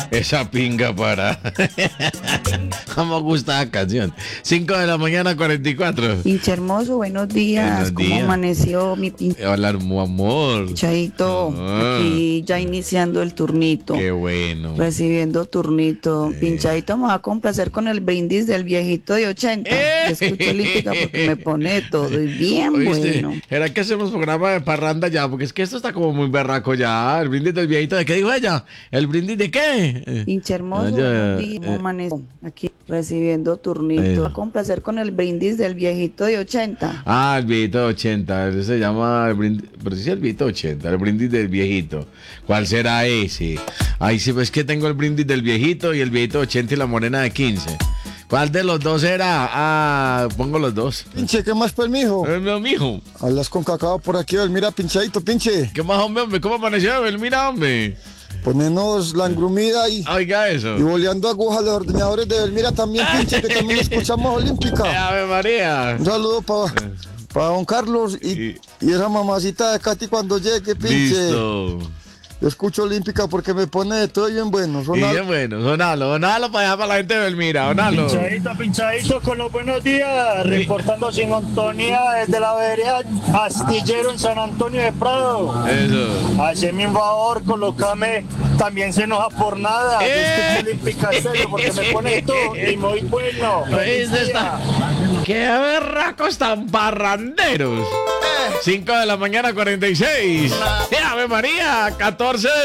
Esa pinga para. No me gusta la canción. 5 de la mañana, 44. Pinche hermoso, buenos días. Buenos ¿Cómo días. amaneció mi Hola, amor. pinchadito? Ah. Aquí ya iniciando el turnito. Qué bueno. Recibiendo turnito. Pinchadito, me va a complacer con el brindis del viejito de 80. Yo escucho Olímpica porque me pone todo y bien ¿Oíste? bueno. ¿Era que hacemos programa de parranda ya? Porque es que esto está como muy berraco ya. El brindis del viejito. ¿De qué dijo ella? ¿El brindis de qué? Pinche hermoso, Ah, ya, buenos días. ¿Cómo amaneció? Aquí recibiendo turnito. Me va a complacer con el brindis del viejito de 80. Ah, el viejito de 80. Ese se llama el brindis. Pero sí es el viejito de 80. El brindis del viejito. ¿Cuál será ese? Ay, sí, pues que tengo el brindis del viejito y el viejito de 80 y la morena de 15. ¿Cuál de los dos era? Ah, pongo los dos. Pinche, ¿qué más pues, mijo? No, mijo. Hablas con cacao por aquí, mira, pinchadito, pinche. ¿Qué más, hombre? ¿Cómo amaneció? Mira, hombre. Ponenos la engrumida y Oiga eso. boleando agujas los ordeñadores de Belmira también, pinche, que también escuchamos Olímpica. Ave María. Un saludo para don Carlos y esa mamacita de Katy cuando llegue, pinche. Listo. Yo escucho Olímpica porque me pone de todo bien bueno. Y bien bueno, sonalo para allá, para la gente de Belmira, sonalo. Pinchadito con los buenos días, reportando sintonía desde la vereda Astillero en San Antonio de Prado. Eso. Haceme un favor, colócame, también se enoja por nada. Yo escucho Olímpica serio porque me pone todo y muy bueno. ¿Oíste esta? ¡Qué berracos tan parranderos! 5 de la mañana, 46. ¡Ave María! 14 de